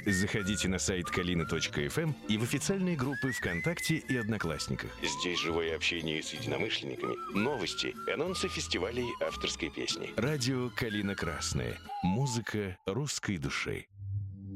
Заходите на сайт kalina.fm и в официальные группы ВКонтакте и Одноклассниках. Здесь живое общение с единомышленниками, новости, анонсы фестивалей авторской песни. Радио «Калина Красная». Музыка русской души.